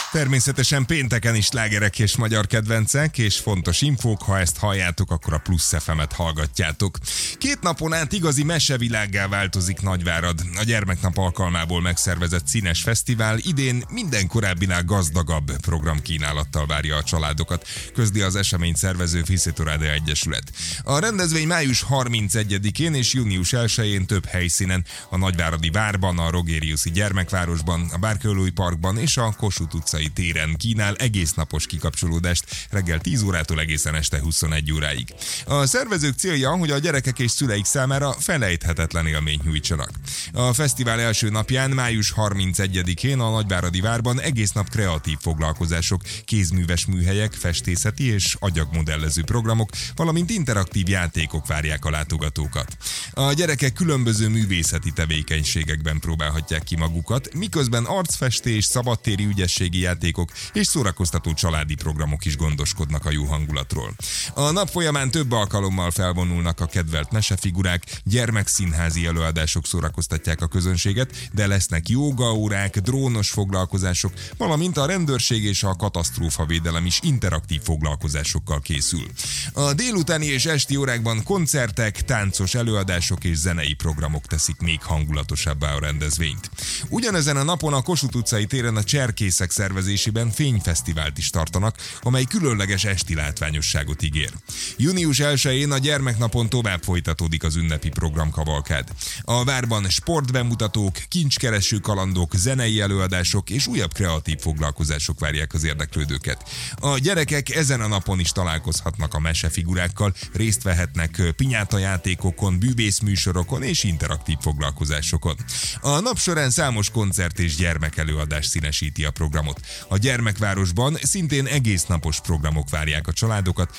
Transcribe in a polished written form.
Természetesen pénteken is slágerek és magyar kedvencek, és fontos infók, ha ezt halljátok, akkor a Plusz FM-et hallgatjátok. 2 napon át igazi mesevilággá változik Nagyvárad. A gyermeknap alkalmából megszervezett színes fesztivál idén minden korábbinál gazdagabb programkínálattal várja a családokat, közli az esemény szervező Fiszitorádea Egyesület. A rendezvény május 31-én és június 1-én több helyszínen, a Nagyváradi Várban, a Rogériuszi Gyermekvárosban, a Bárkőlői Parkban és a Kossuth utcai téren kínál egész napos kikapcsolódást reggel 10 órától egészen este 21 óráig. A szervezők célja, hogy a gyerekek és szüleik számára felejthetetlen élményt nyújtsanak. A fesztivál első napján, május 31-én a Nagyváradi Várban egész nap kreatív foglalkozások, kézműves műhelyek, festészeti és agyagmodellező programok, valamint interaktív játékok várják a látogatókat. A gyerekek különböző művészeti tevékenységekben próbálhatják ki magukat, miközben arcfestés, szabadtéri ügyességi játékok és szórakoztató családi programok is gondoskodnak a jó hangulatról. A nap folyamán több alkalommal felvonulnak a kedvelt mesefigurák, gyermekszínházi előadások szórakoztatják a közönséget, de lesznek jógaórák, drónos foglalkozások, valamint a rendőrség és a katasztrófavédelem is interaktív foglalkozásokkal készül. A délutáni és esti órákban koncertek, táncos előadások és zenei programok teszik még hangulatosabbá a rendezvényt. Ugyanezen a napon a Kossuth utcai téren a cserkészek szervezésében fényfesztivált is tartanak, amely különleges esti látványosságot ígér. Június 1-én a gyermeknapon tovább folytatódik az ünnepi programkavalkád. A várban sportbemutatók, kincskereső kalandok, zenei előadások és újabb kreatív foglalkozások várják az érdeklődőket. A gyerekek ezen a napon is találkozhatnak a mesefigurákkal, részt vehetnek pinyátajátékokon, bűvészműsorokon és interaktív foglalkozásokon. A nap során számos koncert és gyermekelőadás színesíti a programot. A Gyermekvárosban szintén egész napos programok várják a családokat,